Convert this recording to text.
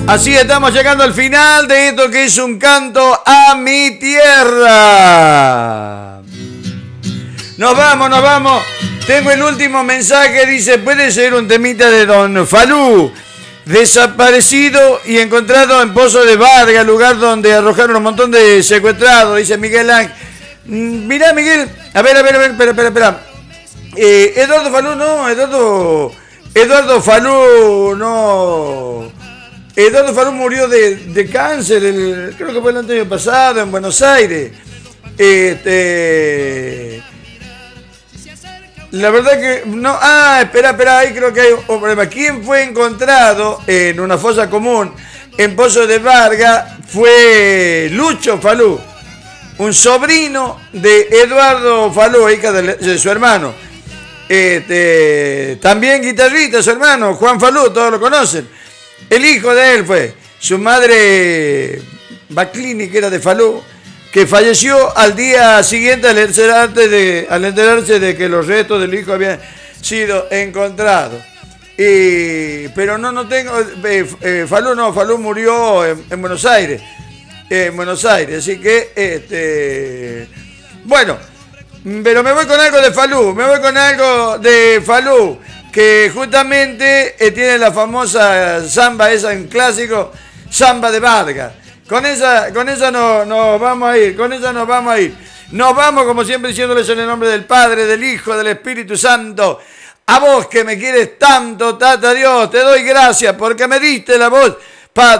Así estamos llegando al final de esto que es un canto a mi tierra. Nos vamos. Tengo el último mensaje, dice, puede ser un temita de Don Falú, desaparecido y encontrado en Pozo de Vargas, lugar donde arrojaron un montón de secuestrados, dice Miguel Ángel. Mirá, Miguel, a ver, espera. Eduardo Falú no. Eduardo Falú murió de cáncer, creo que fue el año pasado, en Buenos Aires. La verdad que no. Espera, ahí creo que hay un problema. ¿Quién fue encontrado en una fosa común en Pozo de Vargas? Fue Lucho Falú, un sobrino de Eduardo Falú, hija de su hermano. También guitarrista, su hermano, Juan Falú, todos lo conocen. El hijo de él fue su madre Baclini, que era de Falú, que falleció al día siguiente al enterarse de que los restos del hijo habían sido encontrados. Pero no tengo. Falú murió en Buenos Aires. Así que, bueno, pero me voy con algo de Falú, que justamente tiene la famosa samba esa en clásico, samba de Vargas. Con esa nos vamos a ir, Nos vamos, como siempre, diciéndoles en el nombre del Padre, del Hijo, del Espíritu Santo. A vos que me quieres tanto, Tata Dios, te doy gracias porque me diste la voz